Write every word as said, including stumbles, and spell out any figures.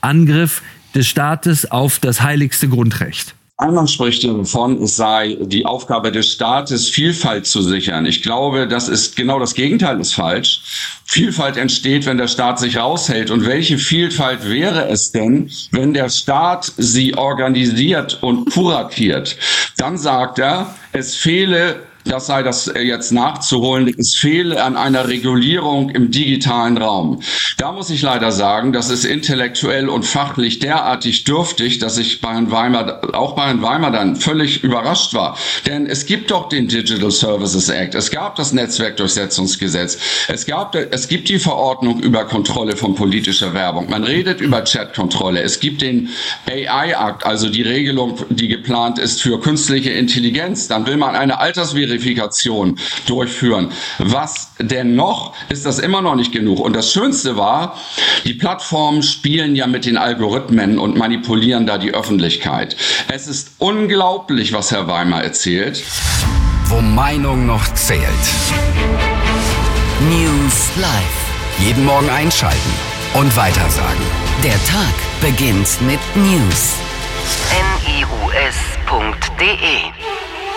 Angriff des Staates auf das heiligste Grundrecht. Einmal spricht er davon, es sei die Aufgabe des Staates, Vielfalt zu sichern. Ich glaube, das ist genau das Gegenteil, ist falsch. Vielfalt entsteht, wenn der Staat sich raushält. Und welche Vielfalt wäre es denn, wenn der Staat sie organisiert und kuratiert? Dann sagt er, es fehle, das sei das jetzt nachzuholen, es fehle an einer Regulierung im digitalen Raum. Da muss ich leider sagen, das ist intellektuell und fachlich derartig dürftig, dass ich bei Herrn Weimer, auch bei Herrn Weimer dann völlig überrascht war. Denn es gibt doch den Digital Services Act, es gab das Netzwerkdurchsetzungsgesetz, es gab, es gibt die Verordnung über Kontrolle von politischer Werbung, man redet über Chatkontrolle, es gibt den A I-Akt, also die Regelung, die geplant ist für künstliche Intelligenz, dann will man eine Altersverifikation durchführen. Was denn noch, ist das immer noch nicht genug. Und das Schönste war, die Plattformen spielen ja mit den Algorithmen und manipulieren da die Öffentlichkeit. Es ist unglaublich, was Herr Weimer erzählt. Wo Meinung noch zählt. News Live. Jeden Morgen einschalten und weitersagen. Der Tag beginnt mit News. N I U S punkt D E